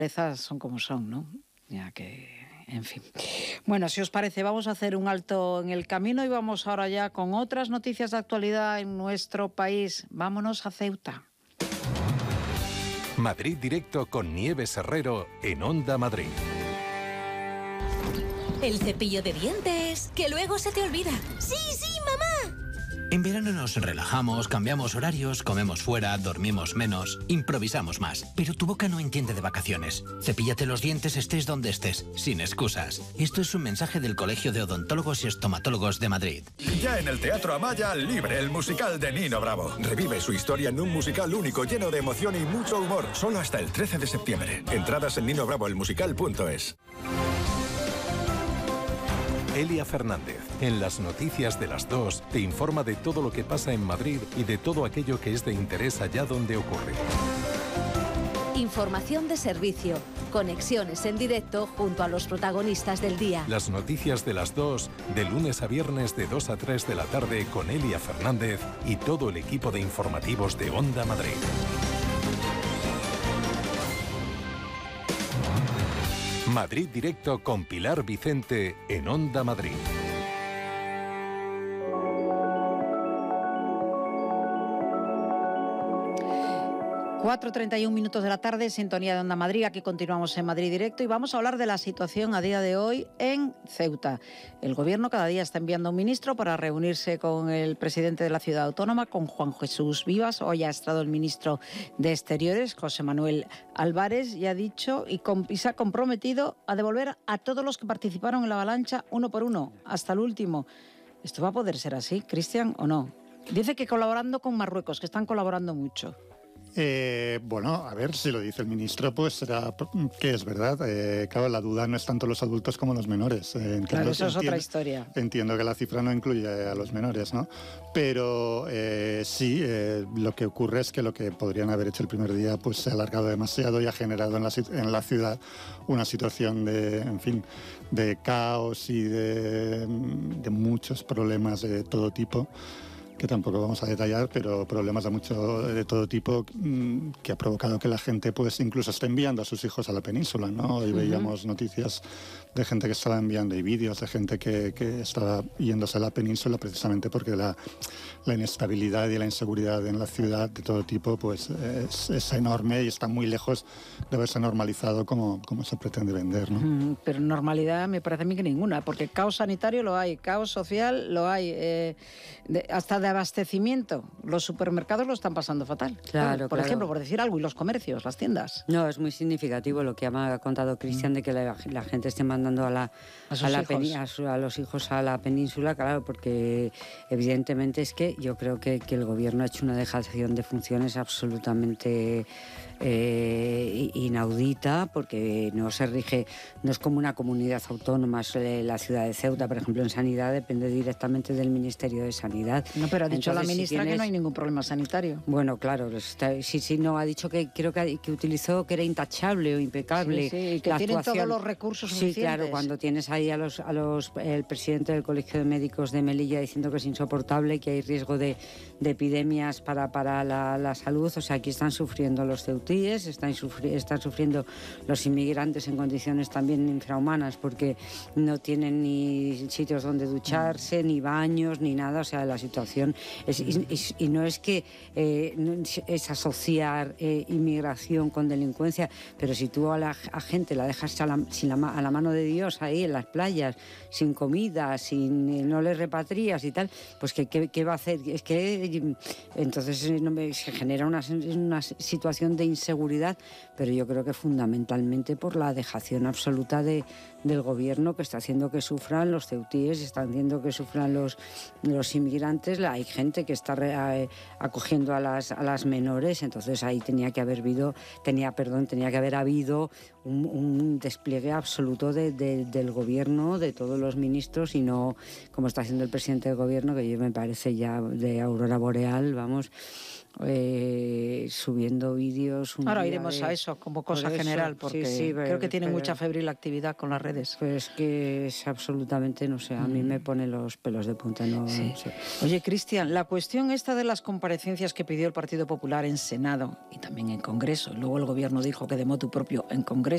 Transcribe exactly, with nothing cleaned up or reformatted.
son como son, ¿no? Ya que, en fin. Bueno, si os parece, vamos a hacer un alto en el camino y vamos ahora ya con otras noticias de actualidad en nuestro país. Vámonos a Ceuta. Madrid Directo con Nieves Herrero en Onda Madrid. El cepillo de dientes, que luego se te olvida. ¡Sí, sí, mamá! En verano nos relajamos, cambiamos horarios, comemos fuera, dormimos menos, improvisamos más. Pero tu boca no entiende de vacaciones. Cepíllate los dientes estés donde estés, sin excusas. Esto es un mensaje del Colegio de Odontólogos y Estomatólogos de Madrid. Ya en el Teatro Amaya, Libre, el musical de Nino Bravo. Revive su historia en un musical único, lleno de emoción y mucho humor. Solo hasta el trece de septiembre. Entradas en nino bravo el musical punto es. Elia Fernández, en las noticias de las dos, te informa de todo lo que pasa en Madrid y de todo aquello que es de interés allá donde ocurre. Información de servicio, conexiones en directo junto a los protagonistas del día. Las noticias de las dos, de lunes a viernes de dos a tres de la tarde con Elia Fernández y todo el equipo de informativos de Onda Madrid. Madrid Directo con Pilar Vicente en Onda Madrid. cuatro treinta y un minutos de la tarde, sintonía de Onda Madrid. Aquí continuamos en Madrid Directo y vamos a hablar de la situación a día de hoy en Ceuta. El Gobierno cada día está enviando un ministro para reunirse con el presidente de la ciudad autónoma, con Juan Jesús Vivas. Hoy ha estado el ministro de Exteriores, José Manuel Álvarez, y ha dicho y, con, y se ha comprometido a devolver a todos los que participaron en la avalancha uno por uno, hasta el último. ¿Esto va a poder ser así, Cristian, o no? Dice que colaborando con Marruecos, que están colaborando mucho. Eh, bueno, a ver, si lo dice el ministro, pues será que es verdad. Eh, claro, la duda no es tanto los adultos como los menores. Eh, entiendo, claro, eso es entiendo, otra historia. Entiendo que la cifra no incluye a los menores, ¿no? Pero eh, sí, eh, lo que ocurre es que lo que podrían haber hecho el primer día pues se ha alargado demasiado y ha generado en la, en la ciudad una situación de, en fin, de caos y de, de muchos problemas de todo tipo, que tampoco vamos a detallar, pero problemas de mucho de todo tipo que ha provocado que la gente pues incluso esté enviando a sus hijos a la península, ¿no? Hoy uh-huh. veíamos noticias de gente que estaba enviando y vídeos de gente que, que estaba yéndose a la península precisamente porque la, la inestabilidad y la inseguridad en la ciudad de todo tipo pues es, es enorme y está muy lejos de haberse normalizado como, como se pretende vender, ¿no? Uh-huh. Pero normalidad me parece a mí que ninguna, porque caos sanitario lo hay, caos social lo hay, eh, de, hasta de abastecimiento. Los supermercados lo están pasando fatal. Claro, por claro. ejemplo, por decir algo, y los comercios, las tiendas. No, es muy significativo lo que ha contado Cristian, mm. de que la, la gente esté mandando a, la, a, a, la peni, a, su, a los hijos a la península, claro, porque evidentemente es que yo creo que, que el gobierno ha hecho una dejación de funciones absolutamente eh, inaudita, porque no se rige, no es como una comunidad autónoma, la ciudad de Ceuta, por ejemplo, en sanidad depende directamente del Ministerio de Sanidad. No, pero ha dicho Entonces, la ministra si tienes... que no hay ningún problema sanitario. Bueno, claro, está, sí, sí, no, ha dicho que creo que, que utilizó que era intachable o impecable. Sí, sí, y que la tienen actuación. todos los recursos sí, suficientes. Sí, claro, cuando tienes ahí a los, a los el presidente del Colegio de Médicos de Melilla diciendo que es insoportable, que hay riesgo de, de epidemias para, para la, la salud, o sea, aquí están sufriendo los ceutíes, están, sufri están sufriendo los inmigrantes en condiciones también infrahumanas, porque no tienen ni sitios donde ducharse, mm. ni baños, ni nada, o sea, la situación es, mm. es, y no es que eh, es asociar eh, inmigración con delincuencia, pero si tú a la a gente la dejas a la, sin la, a la mano de Dios ahí en las playas, sin comida, sin no les repatrías y tal, pues ¿qué, qué, qué va a hacer? Es que entonces no me, se genera una, una situación de inseguridad, pero yo creo que fundamentalmente por la dejación absoluta de, del gobierno, que está haciendo que sufran los ceutíes, está haciendo que sufran los, los inmigrantes. Hay gente que está re, acogiendo a las, a las menores, entonces ahí tenía que haber habido, tenía, perdón, tenía que haber habido un, un despliegue absoluto de, de, del gobierno, de todos los ministros, y no como está haciendo el presidente del gobierno, que yo me parece ya de aurora boreal, vamos, eh, subiendo vídeos. Ahora iremos de, a eso como cosa por general, eso, porque sí, sí, creo pero, que tiene pero, mucha febril actividad con las redes. Pero es que es absolutamente, no sé, a mí mm. me pone los pelos de punta. No, sí. no sé. Oye, Cristian, la cuestión esta de las comparecencias que pidió el Partido Popular en Senado y también en Congreso, luego el gobierno dijo que de motu propio en Congreso,